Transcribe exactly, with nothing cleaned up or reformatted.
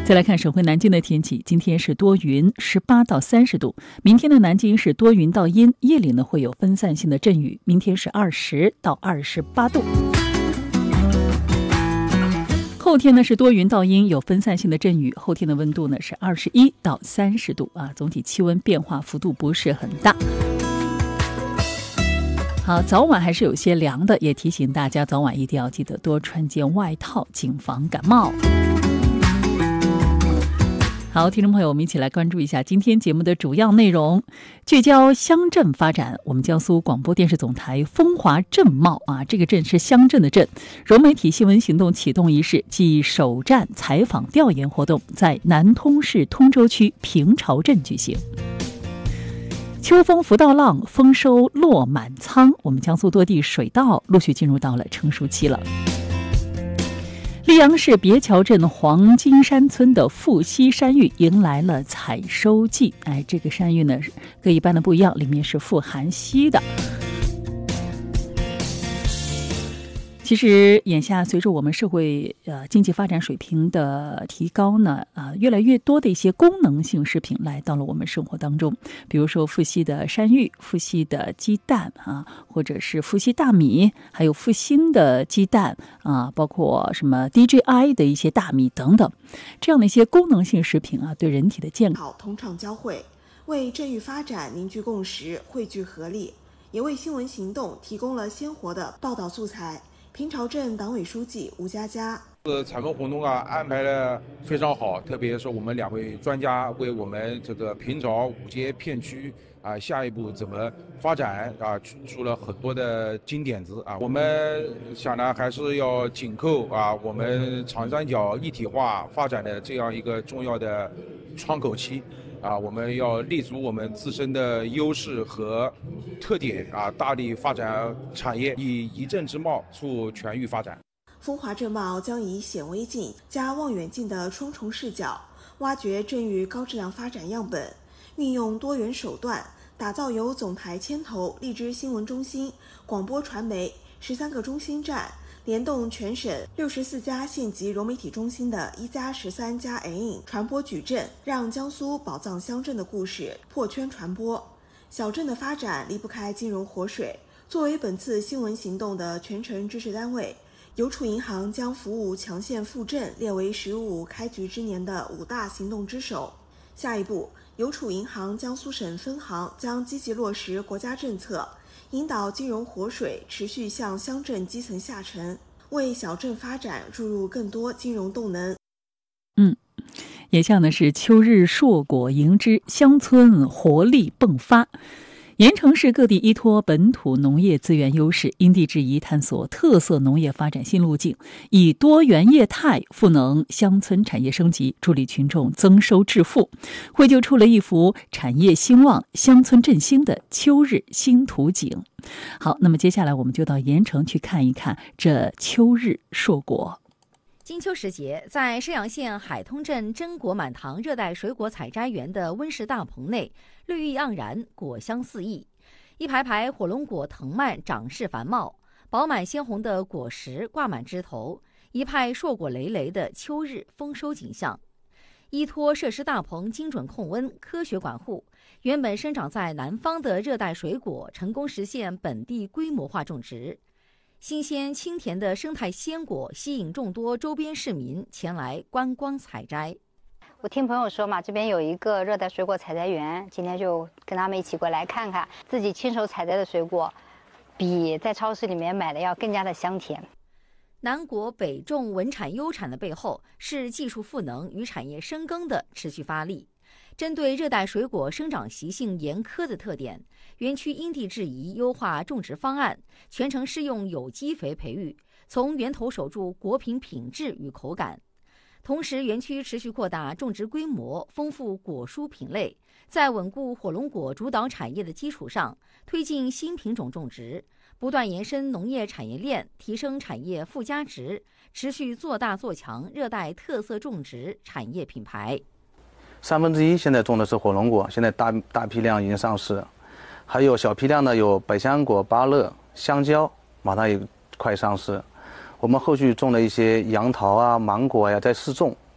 再来看省会南京的天气，今天是多云，十八到三十度。明天的南京是多云到阴，夜里呢会有分散性的阵雨。明天是二十到二十八度。后天呢是多云到阴，有分散性的阵雨。后天的温度呢是二十一到三十度啊，总体气温变化幅度不是很大。好，早晚还是有些凉的，也提醒大家早晚一定要记得多穿件外套，谨防感冒。好，听众朋友，我们一起来关注一下今天节目的主要内容。聚焦乡镇发展，我们江苏广播电视总台风华镇贸啊，这个镇是乡镇的镇。融媒体新闻行动启动仪式暨首站采访调研活动在南通市通州区平巢镇举行。秋风拂到浪，丰收落满仓，我们江苏多地水稻陆续进入到了成熟期了。溧阳市别桥镇黄金山村的富硒山芋迎来了采收季。哎，这个山芋呢跟一般的不一样，里面是富含硒的。其实眼下随着我们社会呃经济发展水平的提高呢，啊、呃、越来越多的一些功能性食品来到了我们生活当中，比如说富硒的山芋、富硒的鸡蛋啊，或者是富硒大米，还有复兴的鸡蛋啊，包括什么 D J I 的一些大米等等，这样的一些功能性食品啊，对人体的健康同倡交汇，为镇域发展凝聚共识、汇聚合力，也为新闻行动提供了鲜活的报道素材。平巢镇党委书记吴佳佳， 这采风活动啊安排的非常好，特别是我们两位专家为我们这个平巢五街片区啊下一步怎么发展啊出了很多的金点子啊。我们想呢还是要紧扣啊我们长三角一体化发展的这样一个重要的窗口期。啊，我们要立足我们自身的优势和特点啊，大力发展产业，以一镇之貌促全域发展。 风华镇贸将以显微镜加望远镜的双重视角，挖掘镇域高质量发展样本，运用多元手段，打造由总台牵头荔枝新闻中心、广播传媒十三个中心站，联动全省六十四家县级融媒体中心的一加十三加 N 传播矩阵，让江苏宝藏乡镇的故事破圈传播。小镇的发展离不开金融活水，作为本次新闻行动的全程支持单位，邮储银行将服务强县富镇列为“十五”开局之年的五大行动之首。下一步，邮储银行江苏省分行将积极落实国家政策，引导金融活水持续向乡镇基层下沉，为小镇发展注入更多金融动能。 嗯，眼下呢是秋日硕果迎之，乡村活力迸发。盐城市各地依托本土农业资源优势，因地制宜探索特色农业发展新路径，以多元业态赋能乡村产业升级，助力群众增收致富，绘就出了一幅产业兴旺、乡村振兴的秋日新图景。好，那么接下来我们就到盐城去看一看这秋日硕果。 金秋时节，在射阳县海通镇榛果满堂热带水果采摘园的温室大棚内，绿意盎然，果香四溢。一排排火龙果藤蔓长势繁茂，饱满鲜红的果实挂满枝头，一派硕果累累的秋日丰收景象。依托设施大棚精准控温、科学管护，原本生长在南方的热带水果成功实现本地规模化种植。新鲜清甜的生态鲜果吸引众多周边市民前来观光采摘。 我听朋友说嘛，这边有一个热带水果采摘园，今天就跟他们一起过来看看，自己亲手采摘的水果比在超市里面买的要更加的香甜。 南果北种稳产优产的背后，是技术赋能与产业深耕的持续发力。针对热带水果生长习性严苛的特点，园区因地制宜优化种植方案，全程适用有机肥培育，从源头守住果品品质与口感。同时，园区持续扩大种植规模，丰富果蔬品类，在稳固火龙果主导产业的基础上，推进新品种种植，不断延伸农业产业链，提升产业附加值，持续做大做强热带特色种植产业品牌。 三分之一现在种的是火龙果，现在大大批量已经上市，还有小批量的有百香果、芭乐、香蕉，马上也快上市。我们后续种了一些杨桃啊、芒果呀，在试种，